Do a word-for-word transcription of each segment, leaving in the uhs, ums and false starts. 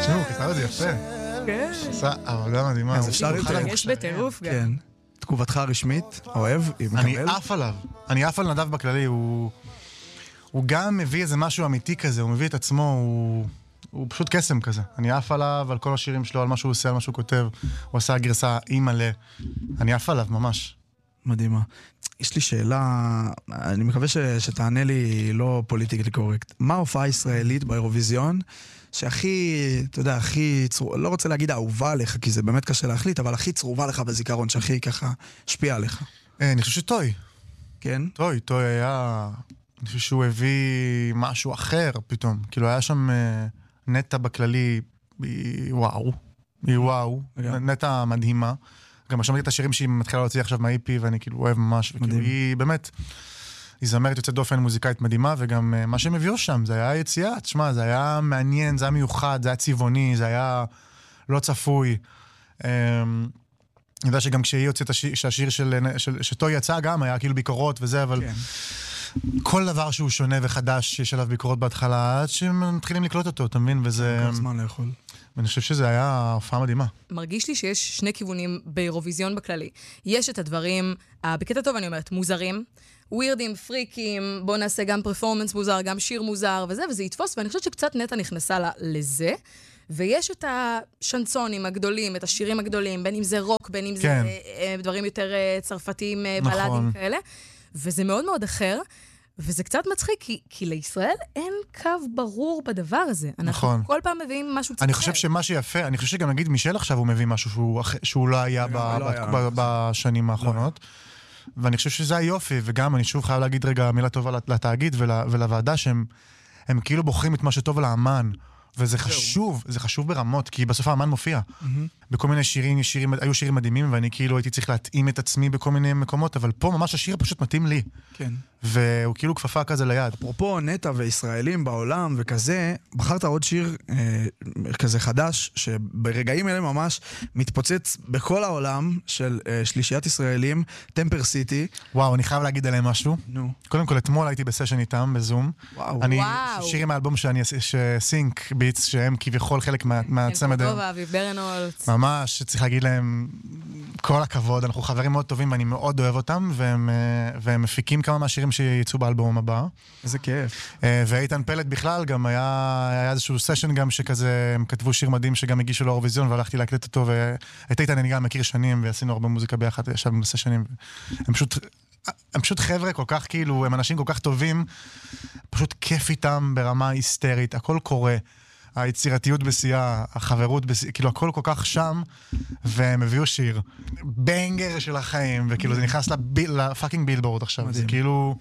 תשמעו, כתב את זה יפה. כן. עשה עבודה מדהימה. אז אפשר יותר. יש בטירוף גם. כן. תגובתך הרשמית, אוהב, היא מקבל. אני עף עליו. אני עף על נדב בכללי, הוא... הוא גם מביא איזה משהו אמיתי כזה, הוא מביא את עצמו, הוא... הוא פשוט קסם כזה. אני עף עליו, על כל השירים שלו, על מה שהוא עושה, על מה שהוא כותב. הוא עשה גרסה אי מלא. אני עף עליו, ממש. מדהימה. יש לי שאלה, אני מקווה ש, שתענה לי לא פוליטיקלי קורקט. מה ההופעה הישראלית באירוויזיון שהכי, אתה יודע, הכי, צרוב, לא רוצה להגיד אהובה עליך, כי זה באמת קשה להחליט, אבל הכי צרובה לך בזיכרון, שהכי ככה השפיע עליך? אני חושב שטוי. כן? טוי, טוי היה... אני חושב שהוא הביא משהו אחר פתאום. כאילו היה שם נטה בכללי, היא וואו. היא וואו. נטה מדהימה. גם שמעתי את השירים שהיא מתחילה להוציא עכשיו מה-אי פי, ואני כאילו אוהב ממש. וכאילו היא באמת, היא זמרת יוצאת דופן, מוזיקאית מדהימה, וגם מה שהם הביאו שם, זה היה יציאה. תשמע, זה היה מעניין, זה היה מיוחד, זה היה צבעוני, זה היה לא צפוי. אני יודע שגם כשהיא יוצאת השיר שטוי יצא גם, היה כאילו ביקורות וזה, אבל... כל דבר שהוא שונה וחדש, יש עליו ביקורות בהתחלה, עד שמתחילים לקלוט אותו, אתה מבין? וזה... כל זמן לאכול. ואני חושב שזה היה הופעה מדהימה. מרגיש לי שיש שני כיוונים באירוויזיון בכללי. יש את הדברים, בקטע טוב אני אומרת, מוזרים, ווירדים, פריקים, בוא נעשה גם פרפורמנס מוזר, גם שיר מוזר וזה, וזה יתפוס, ואני חושבת שקצת נטה נכנסה לזה, ויש את השנסונים הגדולים, את השירים הגדולים, בין אם זה רוק, בין אם כן. זה דברים יותר צרפתיים, נכון. בלדים כאלה, וזה מאוד מאוד אחר, וזה קצת מצחיק, כי, כי לישראל אין קו ברור בדבר הזה. אנחנו נכון. כל פעם מביאים משהו קצת אני אחר. חושב שמה שיפה, אני חושב שגם נגיד מישל עכשיו הוא מביא משהו שהוא, שהוא לא היה, ב, לא ב, היה. ב, בשנים האחרונות. לא. ואני חושב שזה היופי, וגם אני שוב חייב להגיד רגע מילה טובה לתאגיד ול, ולוועדה, שהם הם כאילו בוחרים את מה שטוב לאמן. וזה חשוב, זה חשוב ברמות, כי בסוף האמן מופיע. בכל מיני שירים, שירים, היו שירים מדהימים, ואני כאילו הייתי צריך להתאים את עצמי בכל מיני מקומות, אבל פה ממש השיר פשוט מתאים לי. כן. והוא כאילו כפפה כזה ליד. אפרופו נטה וישראלים בעולם וכזה, בחרת עוד שיר אה, כזה חדש, שברגעים אלה ממש מתפוצץ בכל העולם של אה, שלישיית ישראלים, טמפר סיטי. וואו, אני חייב להגיד עליהם משהו. נו. קודם כל, אתמול הייתי בסשן איתם, בזום. וואו. אני, וואו. שירים מהאלבום שאני, שסינק ביטס, שהם כביכול חלק מה, מהצמד היום. טובה, אביב ברנולץ. ממש, שצריך להגיד להם כל הכבוד, אנחנו חברים מאוד טובים ואני מאוד אוהב אותם, והם, והם מפיקים כמה מהשירים שיצאו באלבום הבא. איזה כיף. ואיתן פלט בכלל גם היה, היה איזשהו סשן גם שכזה, הם כתבו שיר מדהים שגם הגישו לאירוויזיון, והלכתי להקליט אותו, ואת איתן אני גם מכיר שנים, ועשינו הרבה מוזיקה ביחד, ישבנו בסשנים, הם פשוט, הם פשוט חבר'ה כל כך כאילו, הם אנשים כל כך טובים, פשוט כיף איתם ברמה היסטרית, הכל קורה. היצירתיות בשיאה, החברות בשיאה, כאילו הכל כל כך שם, והם הביאו שיר, בנגר של החיים, וכאילו זה נכנס לפאקינג בילבורד עכשיו, זה כאילו,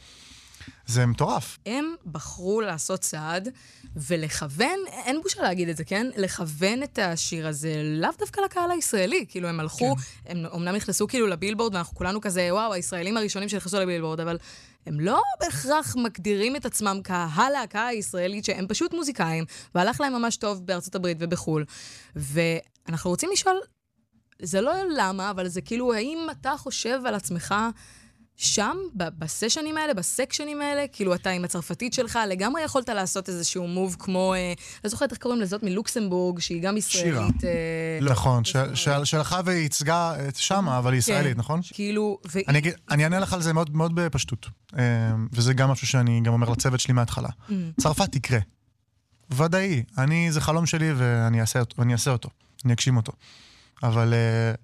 זה מטורף. הם בחרו לעשות צעד, ולכוון, אין בושה להגיד את זה, כן? לכוון את השיר הזה, לאו דווקא לקהל הישראלי, כאילו הם הלכו, הם אמנם נכנסו כאילו לבילבורד, ואנחנו כולנו כזה, וואו, הישראלים הראשונים שנכנסו לבילבורד, אבל הם לא בהכרח מגדירים את עצמם קהל להקה הישראלית, שהם פשוט מוזיקאים, והלך להם ממש טוב בארצות הברית ובחול. ואנחנו רוצים לשאול, זה לא למה, אבל זה כאילו, האם אתה חושב על עצמך שם, בסשנים האלה, בסקשנים האלה, כאילו אתה עם הצרפתית שלך, לגמרי יכולת לעשות איזשהו מוב כמו, אה, לא זוכרת איך קוראים לזאת מלוקסמבורג, שהיא גם ישראלית. שירה. אה, נכון, שלך והצגה שמה, אבל היא ישראלית, נכון? כאילו, אני אגיד, אני אענה לך על זה מאוד מאוד בפשטות, וזה גם משהו שאני גם אומר לצוות שלי מההתחלה. צרפת תקרה. ודאי, אני, זה חלום שלי ואני אעשה אותו, ואני אעשה אותו, אני אגשים אותו. אבל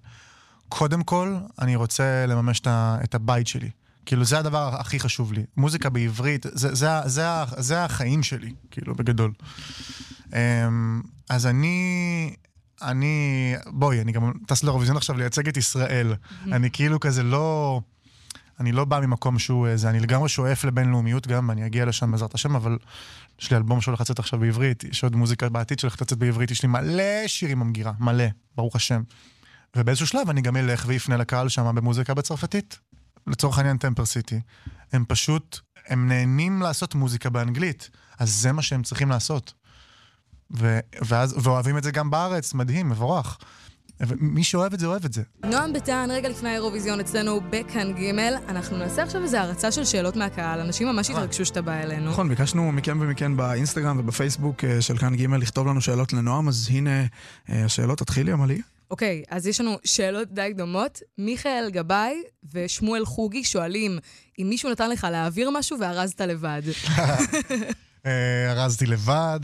קודם כל, אני רוצה לממש את הבית שלי. כאילו, זה הדבר הכי חשוב לי. מוזיקה בעברית, זה, זה, זה, זה החיים שלי, כאילו, בגדול. אז אני, אני, בואי, אני גם טס לאירוויזיון עכשיו לייצג את ישראל. אני כאילו כזה לא, אני לא בא ממקום שהוא זה, אני לגמרי שואף לבינלאומיות גם, אני אגיע לשם בעזרת השם, אבל יש לי אלבום שהולך לצאת עכשיו בעברית, יש עוד מוזיקה בעתיד שהולך לצאת בעברית, יש לי מלא שירים במגירה, מלא, ברוך השם. ובאיזשהו שלב אני גם אלך ויפנה לקהל שם במוזיקה בצרפתית. לצורך העניין טמפר סיטי. הם פשוט, הם נהנים לעשות מוזיקה באנגלית, אז זה מה שהם צריכים לעשות. ו- ואז, ואוהבים את זה גם בארץ, מדהים, מבורך. מי שאוהב את זה, אוהב את זה. נועם ביטן, רגע לפני האירוויזיון אצלנו בכאן ג', אנחנו נעשה עכשיו איזו הרצה של שאלות מהקהל. אנשים ממש התרגשו שאתה בא אלינו. נכון, ביקשנו מכם ומכן באינסטגרם ובפייסבוק של כאן ג' לכתוב לנו שאלות לנועם, אז הנה השאלות, תתחילי, עמלי. אוקיי, אז יש לנו שאלות די דומות. מיכאל גבאי ושמואל חוגי שואלים אם מישהו נתן לך להעביר משהו והרזת לבד. הרזתי לבד.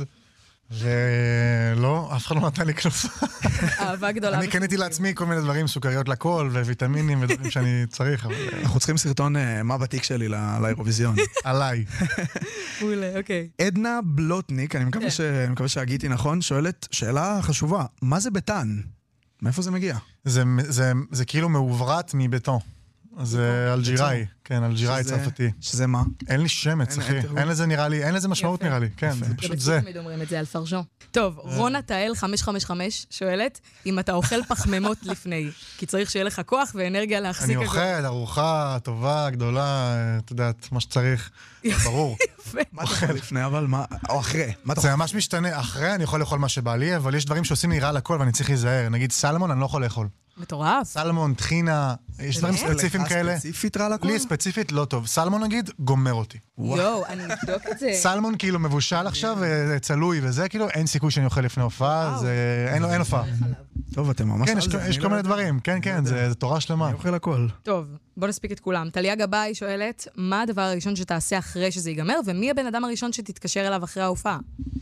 ולא, אף אחד לא נתן לי כלום. אהבה גדולה. אני קניתי לעצמי כל מיני דברים, סוכריות לכל, וויטמינים ודברים שאני צריך. אנחנו צריכים סרטון מה בתיק שלי לאירוויזיון. עליי. מעולה, אוקיי. עדנה בלוטניק, אני מקווה שהגיתי נכון, שואלת שאלה חשובה, מה זה ביתן? מאיפה זה מגיע? זה כאילו מעוברת מבטון. זה אלג'יראי, כן, אלג'יראי צרפתי. שזה מה? אין לי שמץ, אחי. אין לזה נראה לי, אין לזה משמעות נראה לי. כן, זה פשוט זה. תמיד אומרים את זה על פרז'ון. טוב, רונה תאל חמש חמש חמש שואלת אם אתה אוכל פחמימות לפני, כי צריך שיהיה לך כוח ואנרגיה להחזיק. אני אוכל, ארוחה טובה, גדולה, אתה יודעת, מה שצריך. ברור. מה אתה אוכל לפני, אבל מה? או אחרי? זה ממש משתנה. אחרי אני יכול לאכול מה שבא לי, אבל יש דברים שעושים לי רע לכל ואני צריך להיזהר. נגיד סלמון, אני לא יכול לאכול. מטורף. סלמון, טחינה, יש דברים ספציפיים כאלה. ספציפית רע לכל? לי ספציפית לא טוב. סלמון נגיד, גומר אותי. יואו, אני אבדוק את זה. סלמון כאילו מבושל עכשיו, צלוי וזה, כאילו אין סיכוי שאני אוכל לפני הופעה, אין הופעה. טוב, אתם ממש על זה. יש כל מיני דברים, כן, כן, זה תורה שלמה. אני אוכל הכל. טוב, בוא נספיק את כולם. טליה גבאי שואלת, מה הדבר הראשון שתעשה אחרי שזה ייגמר, ומי הבן אדם הראשון שתתקשר אליו אחרי ההופעה?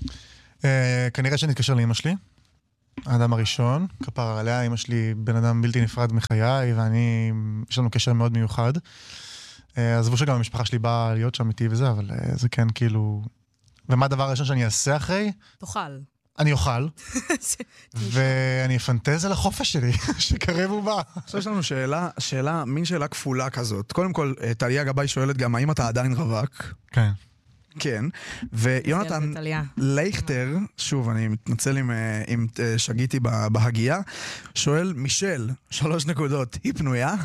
כנראה שנתקשר לאמא שלי. האדם הראשון, כפרה עליה, אמא שלי בן אדם בלתי נפרד מחיי, ואני, יש לנו קשר מאוד מיוחד. עזבו שגם המשפחה שלי באה להיות שם איתי וזה, אבל זה כן כאילו... ומה הדבר הראשון שאני אעשה אחרי? תאכל. אני אוכל, ואני אפנטז על החופש שלי, שקרב ובא. עכשיו יש לנו שאלה, שאלה, מין שאלה כפולה כזאת. קודם כל, טליה גבאי שואלת גם, האם אתה עדיין רווק? כן. כן, ויונתן לייכטר, שוב, אני מתנצל אם, אם שגיתי בהגייה, שואל, מישל, שלוש נקודות, היא פנויה?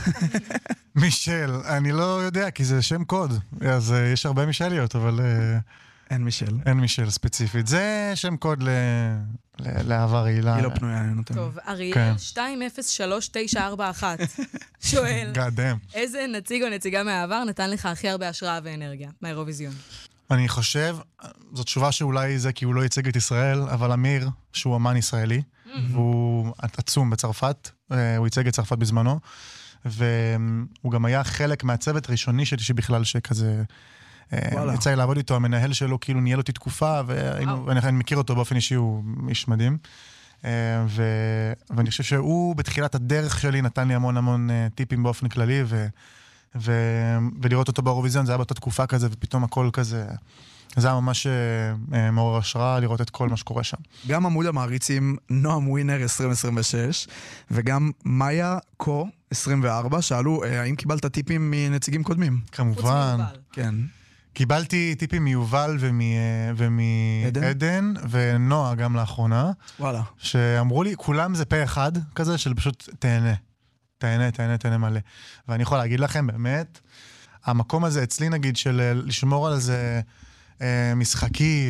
מישל, אני לא יודע, כי זה שם קוד, אז יש הרבה מישליות, אבל... אין מישל. אין מישל ספציפית. זה שם קוד לעבר רעילה. היא לא פנויה, אני נותן. טוב, אריאל שתיים אפס שלוש תשע ארבע אחת שואל, איזה נציג או נציגה מהעבר נתן לך הכי הרבה השראה ואנרגיה מהאירוויזיון? אני חושב, זו תשובה שאולי זה כי הוא לא ייצג את ישראל, אבל אמיר, שהוא אמן ישראלי, והוא עצום בצרפת, הוא ייצג את צרפת בזמנו, והוא גם היה חלק מהצוות הראשוני שלי שבכלל שכזה... יצא לי לעבוד איתו, המנהל שלו כאילו ניהל אותי תקופה, ואני מכיר אותו באופן אישי, הוא איש מדהים. ואני חושב שהוא בתחילת הדרך שלי נתן לי המון המון טיפים באופן כללי, ולראות אותו באירוויזיון זה היה באותה תקופה כזה, ופתאום הכל כזה, זה היה ממש מעורר השראה לראות את כל מה שקורה שם. גם עמוד המעריצים נועם ווינר עשרים עשרים ושש, וגם מאיה קו עשרים וארבע, שאלו, האם קיבלת טיפים מנציגים קודמים? כמובן. כן. קיבלתי טיפים מיובל ומעדן, ונועה גם לאחרונה. וואלה. שאמרו לי, כולם זה פה אחד כזה, של פשוט תהנה. תהנה, תהנה, תהנה מלא. ואני יכול להגיד לכם, באמת, המקום הזה אצלי נגיד, של לשמור על זה משחקי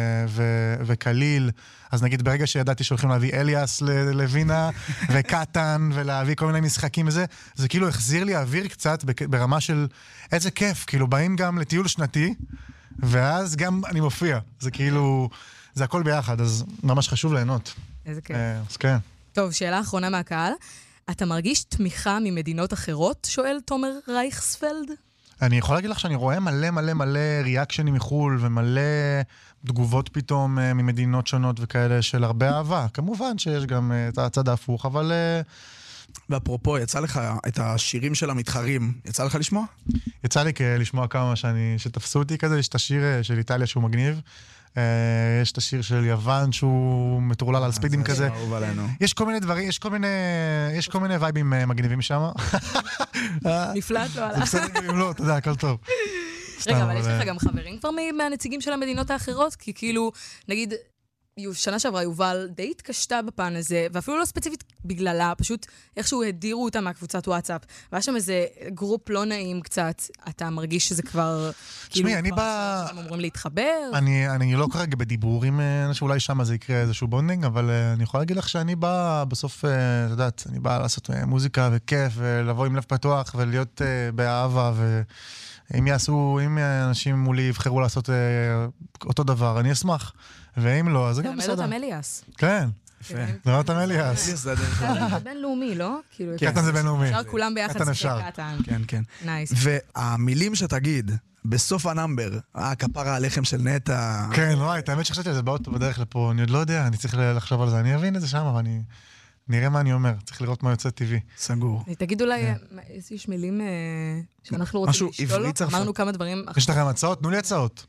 וקליל, אז נגיד ברגע שידעתי שהולכים להביא אליאס לווינה, וקטן, ולהביא כל מיני משחקים וזה, זה כאילו החזיר לי אוויר קצת ברמה של איזה כיף, כאילו באים גם לטיול שנתי, ואז גם אני מופיע. זה כאילו, זה הכל ביחד, אז ממש חשוב ליהנות. איזה כיף. אז כן. טוב, שאלה אחרונה מהקהל. אתה מרגיש תמיכה ממדינות אחרות? שואל תומר רייכספלד. אני יכול להגיד לך שאני רואה מלא מלא מלא ריאקשנים מחול ומלא תגובות פתאום ממדינות שונות וכאלה של הרבה אהבה. כמובן שיש גם את הצד ההפוך, אבל... ואפרופו, יצא לך את השירים של המתחרים, יצא לך לשמוע? יצא לי לשמוע כמה שאני, שתפסו אותי כזה, יש את השיר של איטליה שהוא מגניב, יש את השיר של יוון שהוא מטורלל על ספידים כזה. יש כל מיני דברים, יש כל מיני, יש כל מיני וייבים מגניבים שם. נפלט לו עליו. זה בסדר, אם לא, אתה יודע, הכל טוב. רגע, אבל יש לך גם חברים כבר מהנציגים של המדינות האחרות? כי כאילו, נגיד, שנה שעברה יובל די התקשתה בפן הזה, ואפילו לא ספציפית בגללה, פשוט איכשהו הדירו אותה מהקבוצת וואטסאפ. והיה שם איזה גרופ לא נעים קצת, אתה מרגיש שזה כבר... תשמעי, אני בא... הם אמורים להתחבר. אני, אני לא כרגע בדיבור עם אנשים, אולי שם זה יקרה איזשהו בונדינג, אבל אני יכול להגיד לך שאני בא בסוף, את יודעת, אני בא לעשות מוזיקה וכיף, ולבוא עם לב פתוח, ולהיות באהבה, ואם יעשו, אם אנשים מולי יבחרו לעשות אותו דבר, אני אשמח. ואם לא, אז זה גם בסדר. תלמד אותם אליאס. כן. תלמד אותם אליאס. זה בינלאומי, לא? קטן זה בינלאומי. אפשר כולם ביחד זה קטן. כן, כן. נייס. והמילים שתגיד, בסוף הנאמבר, הכפרה הלחם של נטע... כן, וואי, האמת שחשבתי על זה באוטו בדרך לפה, אני עוד לא יודע, אני צריך לחשוב על זה, אני אבין את זה שם, אבל אני... נראה מה אני אומר, צריך לראות מה יוצא טבעי. סגור. תגיד אולי, יש מילים שאנחנו רוצים לשאול? אמרנו כמה דברים... יש לכם הצעות? תנו לי הצעות.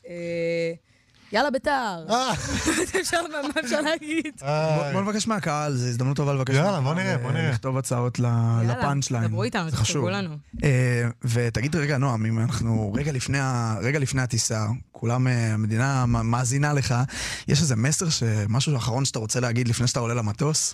יאללה ביתר. מה אפשר להגיד? בוא נבקש מהקהל, זו הזדמנות טובה לבקש מהקהל. יאללה, בוא נראה, בוא נראה. לכתוב הצעות לפאנץ' ליין. דברו איתנו, תחשבו לנו. ותגיד רגע, נועם, אם אנחנו רגע לפני הטיסה, כולם, המדינה מאזינה לך, יש איזה מסר, משהו אחרון שאתה רוצה להגיד לפני שאתה עולה למטוס?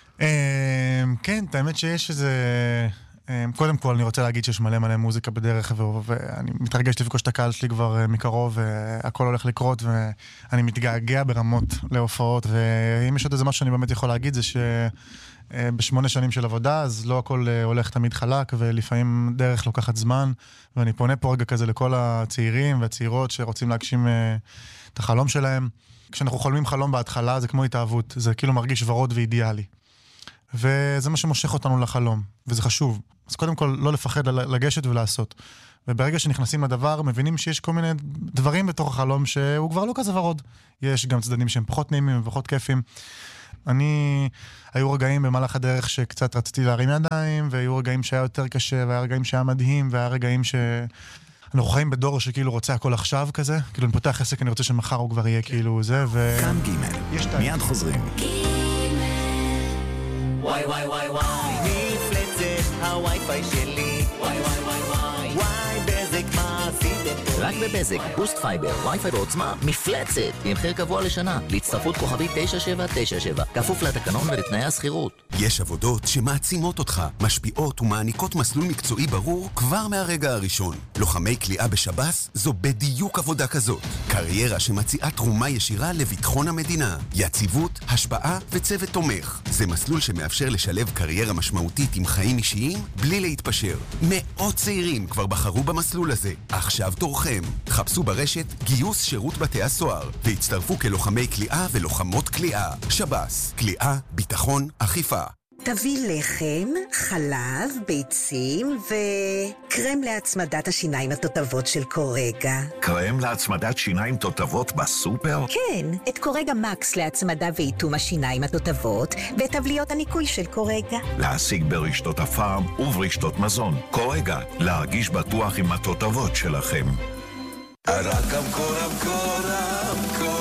כן, האמת שיש איזה... קודם כל, אני רוצה להגיד שיש מלא מלא מוזיקה בדרך, ואני מתרגש לפגוש את הקהל שלי כבר מקרוב, והכל הולך לקרות, ואני מתגעגע ברמות להופעות, ואם יש עוד איזה משהו שאני באמת יכול להגיד, זה שבשמונה שנים של עבודה, אז לא הכל הולך תמיד חלק, ולפעמים דרך לוקחת זמן, ואני פונה פה רגע כזה לכל הצעירים והצעירות שרוצים להגשים את החלום שלהם. כשאנחנו חולמים חלום בהתחלה, זה כמו התאהבות, זה כאילו מרגיש ורוד ואידיאלי. וזה מה שמושך אותנו לחלום, וזה חשוב. אז קודם כל, לא לפחד לגשת ולעשות. וברגע שנכנסים לדבר, מבינים שיש כל מיני דברים בתוך החלום שהוא כבר לא כזה ורוד. יש גם צדדים שהם פחות נעימים ופחות כיפים. אני, היו רגעים במהלך הדרך שקצת רציתי להרים ידיים, והיו רגעים שהיה יותר קשה, והיה רגעים שהיה מדהים, והיה רגעים ש... אנחנו חיים בדור שכאילו רוצה הכל עכשיו כזה. כאילו, אני פותח עסק, אני רוצה שמחר הוא כבר יהיה כאילו זה, ו... כאן ג' מיד חוזרים. וואי וואי וואי וואי מפלצת הווי-פיי שלי וואי וואי וואי וואי וואי בזק מה עשיתם פה רק בבזק, בוסט פייבר, וי-פיי בעוצמה, מפלצת עם מחיר קבוע לשנה, להצטרפות כוכבית תשע שבע תשע שבע, כפוף לתקנון ולתנאי השכירות. יש עבודות שמעצימות אותך, משפיעות ומעניקות מסלול מקצועי ברור כבר מהרגע הראשון. לוחמי כליאה בשב"ס זו בדיוק עבודה כזאת. קריירה שמציעה תרומה ישירה לביטחון המדינה. יציבות, השפעה וצוות תומך. זה מסלול שמאפשר לשלב קריירה משמעותית עם חיים אישיים בלי להתפשר. מאות צעירים כבר בחרו במסלול הזה. עכשיו תורכם. חפשו ברשת גיוס שירות בתי הסוהר והצטרפו כלוחמי כליאה ולוחמות כליאה. שב"ס, כליאה, ביטחון, אכיפה. תביא לחם, חלב, ביצים וקרם להצמדת השיניים התותבות של קורגה. קרם להצמדת שיניים תותבות בסופר? כן, את קורגה מקס להצמדה ואיתום השיניים התותבות ואת תבליות הניקוי של קורגה. להשיג ברשתות הפארם וברשתות מזון. קורגה, להרגיש בטוח עם התותבות שלכם. רק אמקור, אמקור, אמקור.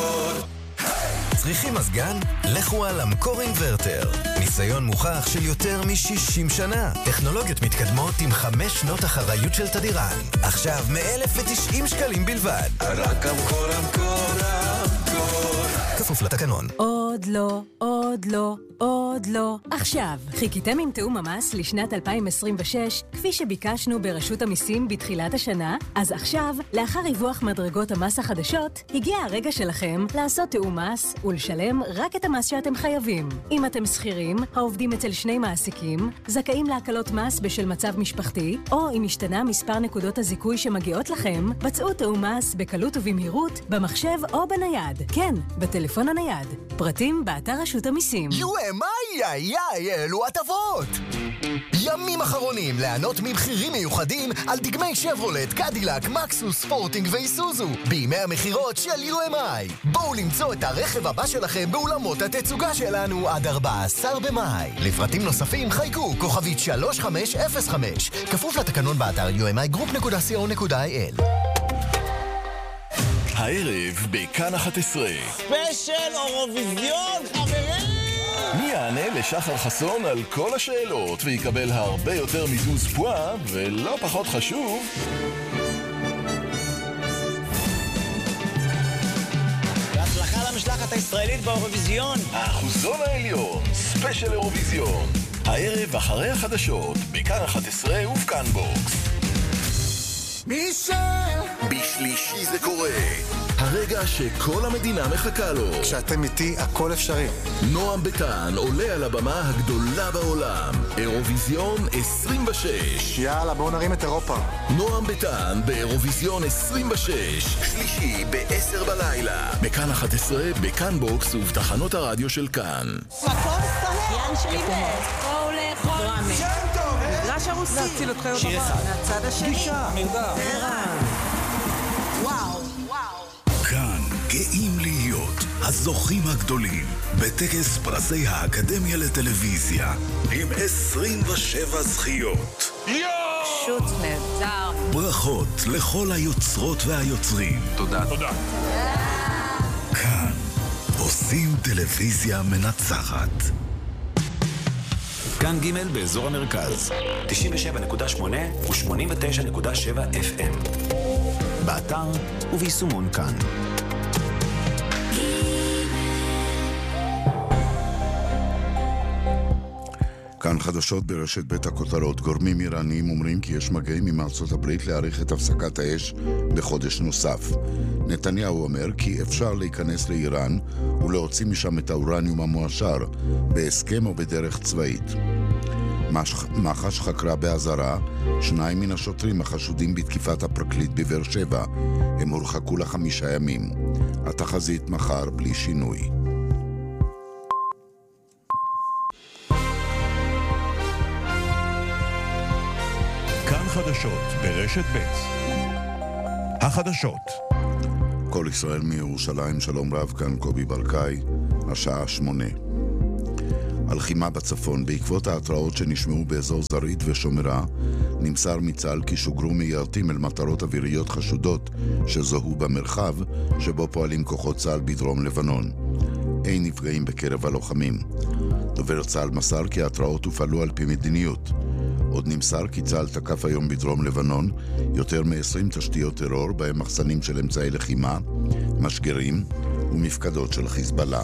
צריכים מזגן? לכו על אמקור אינברטר. ניסיון מוכח של יותר מ-שישים שנה. טכנולוגיות מתקדמות עם חמש שנות אחריות של תדירן. עכשיו מ-אלף ותשעים שקלים בלבד. רק אמקור, אמקור, אמקור. כפוף לתקנון. עוד לא, עוד לא, עוד לא. עכשיו, חיכיתם עם תאום המס לשנת אלפיים עשרים ושש, כפי שביקשנו ברשות המיסים בתחילת השנה? אז עכשיו, לאחר ריווח מדרגות המס החדשות, הגיע הרגע שלכם לעשות תאום מס ולשלם רק את המס שאתם חייבים. אם אתם שכירים, העובדים אצל שני מעסיקים, זכאים להקלות מס בשל מצב משפחתי, או אם השתנה מספר נקודות הזיכוי שמגיעות לכם, בצעו תאום מס בקלות ובמהירות, במחשב או בנייד. כן, בטלפון הנייד. פרטים באתר רשות המיסים. יואי, מה איי איי, אלו הטבות! ימים אחרונים ליהנות ממחירים מיוחדים על דגמי שברולט, קדילק, מקסוס, ספורטינג ואיסוזו בימי המחירות של יו אם איי. בואו למצוא את הרכב הבא שלכם באולמות התצוגה שלנו עד ארבעה עשר במאי. לפרטים נוספים חייגו כוכבית שלוש חמש אפס חמש, כפוף לתקנון באתר יו אם איי גרופ נקודה סי או נקודה איי אל. הערב בכאן אחת עשרה ספיישל אירוויזיון, חברים! מי יענה לשחר חסון על כל השאלות ויקבל הרבה יותר מדוז פואה, ולא פחות חשוב, בהצלחה למשלחת הישראלית באירוויזיון. האחוזון העליון, ספיישל אירוויזיון. הערב אחרי החדשות, בכאן אחת עשרה ובכאן בוקס. מישל! בשלישי זה קורה. הרגע שכל המדינה מחכה לו. כשאתם איתי, הכל אפשרי. נועם ביטן עולה על הבמה הגדולה בעולם. אירוויזיון עשרים ושש. יאללה, בואו נרים את אירופה. נועם ביטן באירוויזיון עשרים ושש. שלישי ב-עשר בלילה. בכאן אחת עשרה, בכאן בוקס ובתחנות הרדיו של כאן. מקום סוהר. שלי בית. בואו לאכול. דרמי. שם טוב, אה? מגרש הרוסי. להציל את חיות שיר אחד. מהצד השני. גישה. מידע. ערן. וואו. כאן גאים להיות הזוכים הגדולים בטקס פרסי האקדמיה לטלוויזיה עם עשרים ושבע זכיות. שוט נהדר. ברכות לכל היוצרות והיוצרים. תודה. תודה. כאן עושים טלוויזיה מנצחת. כאן ג' באזור המרכז, תשעים ושבע נקודה שמונה ו-שמונים ותשע נקודה שבע אף אם. באתר וביישומון כאן. כאן חדשות ברשת בית הכותרות. גורמים איראניים אומרים כי יש מגעים עם ארצות הברית להאריך את הפסקת האש בחודש נוסף. נתניהו אומר כי אפשר להיכנס לאיראן ולהוציא משם את האורניום המועשר בהסכם או בדרך צבאית. מח"ש חקרה באזהרה שניים מן השוטרים החשודים בתקיפת הפרקליט בבאר שבע. הם הורחקו לחמישה ימים. התחזית מחר בלי שינוי. כאן חדשות ברשת ב'. החדשות. כל ישראל מירושלים, שלום רב, כאן קובי ברקאי, השעה שמונה. הלחימה בצפון. בעקבות ההתראות שנשמעו באזור זרעית ושומרה, נמסר מצה"ל כי שוגרו מיירטים אל מטרות אוויריות חשודות שזוהו במרחב שבו פועלים כוחות צה"ל בדרום לבנון. אין נפגעים בקרב הלוחמים. דובר צה"ל מסר כי ההתראות הופעלו על פי מדיניות. עוד נמסר כי צה"ל תקף היום בדרום לבנון יותר מ-עשרים תשתיות טרור, בהם מחסנים של אמצעי לחימה, משגרים ומפקדות של חיזבאללה.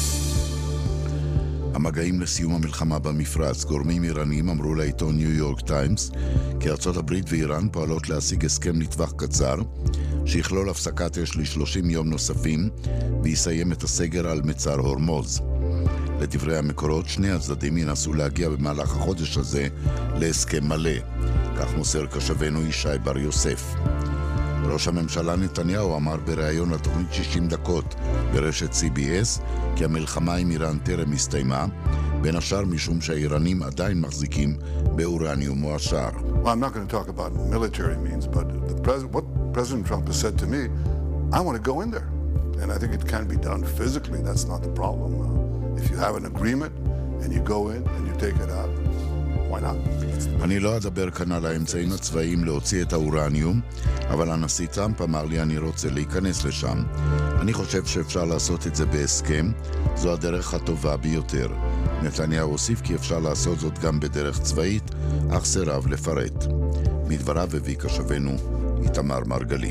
המגעים לסיום המלחמה במפרץ. גורמים איראניים אמרו לעיתון ניו יורק טיימס כי ארצות הברית ואיראן פועלות להשיג הסכם לטווח קצר שיכלול הפסקת אש ל-שלושים יום נוספים ויסיים את הסגר על מצר הורמוז. לדברי המקורות, שני הצדדים ינסו להגיע במהלך החודש הזה להסכם מלא. כך מוסר קשבנו ישי בר יוסף. ראש הממשלה נתניהו אמר בריאיון לתוכנית שישים דקות ברשת סי בי אס כי המלחמה עם איראן טרם הסתיימה, בין השאר משום שהאיראנים עדיין מחזיקים באורניום מועשר. Well, I'm not going to talk about military means, but the pres- what President Trump has said to me, I want to go in there. And I think it can be done physically. That's not the problem. Uh, if you have an agreement and you go in and you take it out, why not? אני לא אדבר כאן על האמצעים הצבאיים להוציא את האורניום, אבל הנשיא טראמפ אמר לי אני רוצה להיכנס לשם. אני חושב שאפשר לעשות את זה בהסכם, זו הדרך הטובה ביותר. נתניהו הוסיף כי אפשר לעשות זאת גם בדרך צבאית, אך סירב לפרט. מדבריו הביא קשבנו איתמר מרגלית.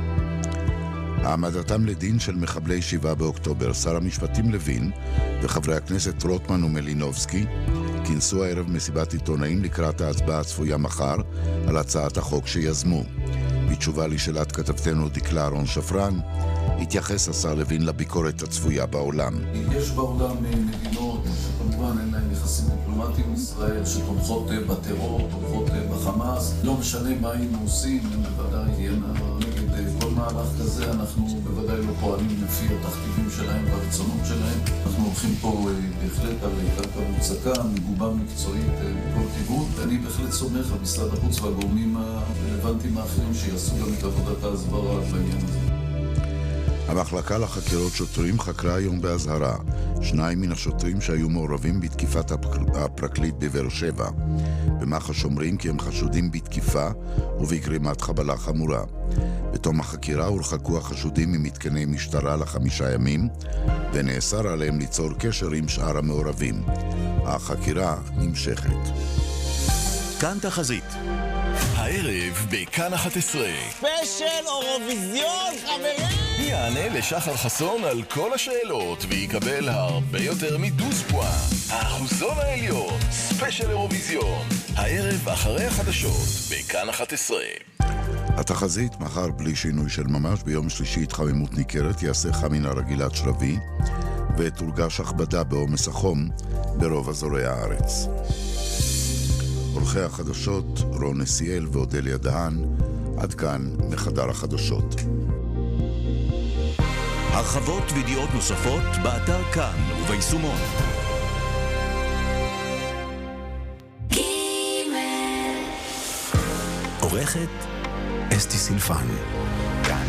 העמדתם לדין של מחבלי שבעה באוקטובר. שר המשפטים לוין וחברי הכנסת רוטמן ומלינובסקי כינסו הערב מסיבת עיתונאים לקראת ההצבעה הצפויה מחר על הצעת החוק שיזמו. בתשובה לשאלת כתבתנו דקלה אהרון שפרן, התייחס השר לוין לביקורת הצפויה בעולם. יש בעולם מדינות שכמובן אין להם יחסים דיפלומטיים עם ישראל, שתומכות בטרור, תומכות בחמאס. לא משנה מה היינו עושים, הם בוודאי תהיינה נגד כל מהלך כזה. אנחנו בוודאי לא פועלים לפי התכתיבים שלהם והרצונות שלהם. אנחנו הולכים פה בהחלט על קרקע מוצקה, מגובה מקצועית בכל כיוון. אני בהחלט סומך על משרד החוץ והגורמים הרלוונטיים האחרים שיעשו גם את עבודת ההסברה בעניין הזה. המחלקה לחקירות שוטרים חקרה היום באזהרה שניים מן השוטרים שהיו מעורבים בתקיפת הפרקליט בבאר שבע. במח"ש אומרים כי הם חשודים בתקיפה ובגרימת חבלה חמורה. בתום החקירה הורחקו החשודים ממתקני משטרה לחמישה ימים ונאסר עליהם ליצור קשר עם שאר המעורבים. החקירה נמשכת. כאן תחזית. הערב בכאן אחת עשרה. ספיישל אירוויזיון, חברים! יענה לשחר חסון על כל השאלות ויקבל הרבה יותר מדוזפואה. האחוזון העליון, ספיישל אירוויזיון. הערב אחרי החדשות, בכאן אחת עשרה. התחזית מחר בלי שינוי של ממש, ביום שלישי התחממות ניכרת, יעשה חם מן הרגיל עד שלבי, ותורגש הכבדה בעומס החום ברוב אזורי הארץ. עורכי החדשות רון נסיאל ואודליה דהן, עד כאן מחדר החדשות. הרחבות וידיעות נוספות באתר כאן וביישומון. עורכת אסתי סילפן.